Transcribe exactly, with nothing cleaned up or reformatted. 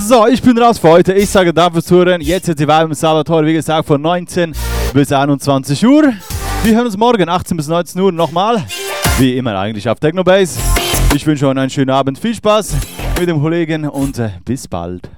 So, ich bin raus für heute. Ich sage danke fürs Zuhören. Jetzt ist die Vibe mit Salvatore, wie gesagt, von neunzehn bis einundzwanzig Uhr. Wir hören uns morgen achtzehn bis neunzehn Uhr nochmal. Wie immer eigentlich auf Technobase. Ich wünsche euch einen schönen Abend. Viel Spaß mit dem Kollegen und äh, bis bald.